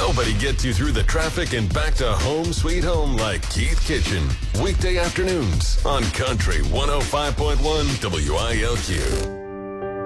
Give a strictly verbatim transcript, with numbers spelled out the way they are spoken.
Nobody gets you through the traffic and back to home sweet home like Keith Kitchen. Weekday afternoons on Country one oh five point one W I L Q.